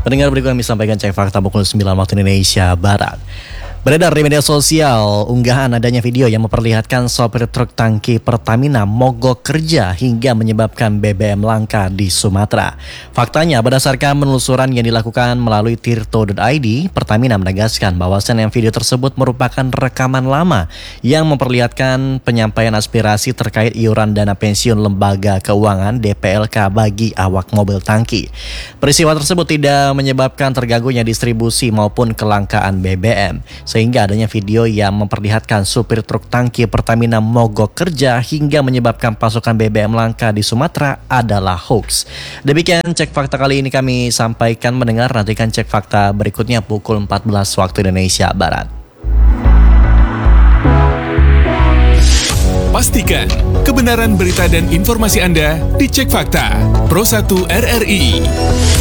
Pendengar, berikut yang disampaikan Cek Fakta pukul 9 waktu Indonesia Barat. Beredar di media sosial unggahan adanya video yang memperlihatkan sopir truk tangki Pertamina mogok kerja hingga menyebabkan BBM langka di Sumatera. Faktanya, berdasarkan penelusuran yang dilakukan melalui tirto.id, Pertamina menegaskan bahwasannya video tersebut merupakan rekaman lama yang memperlihatkan penyampaian aspirasi terkait iuran dana pensiun lembaga keuangan DPLK bagi awak mobil tangki. Peristiwa tersebut tidak menyebabkan terganggunya distribusi maupun kelangkaan BBM. Sehingga adanya video yang memperlihatkan supir truk tangki Pertamina mogok kerja hingga menyebabkan pasokan BBM langka di Sumatera adalah hoax. Demikian Cek Fakta kali ini kami sampaikan. Mendengar, nantikan Cek Fakta berikutnya pukul 14 waktu Indonesia Barat. Pastikan kebenaran berita dan informasi Anda di Cek Fakta Pro 1 RRI.